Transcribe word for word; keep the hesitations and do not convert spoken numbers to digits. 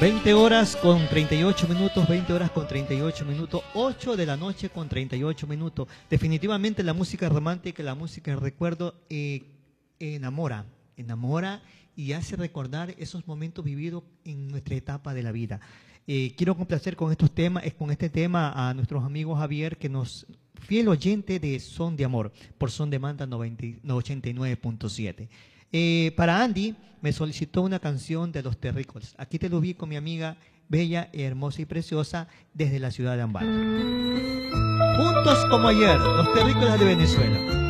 veinte horas con treinta y ocho minutos, veinte horas con treinta y ocho minutos, ocho de la noche con treinta y ocho minutos. Definitivamente la música romántica, la música de recuerdo eh, enamora, enamora y hace recordar esos momentos vividos en nuestra etapa de la vida. Eh, quiero complacer con estos temas, con este tema a nuestros amigos Javier, que nos fiel oyente de Son de Amor, por Son de Manta ochenta y nueve punto siete. Eh, para Andy, me solicitó una canción de Los Terrícolas. Aquí te lo ubico, mi amiga bella, hermosa y preciosa, desde la ciudad de Ambato. Juntos como ayer, Los Terrícolas de Venezuela.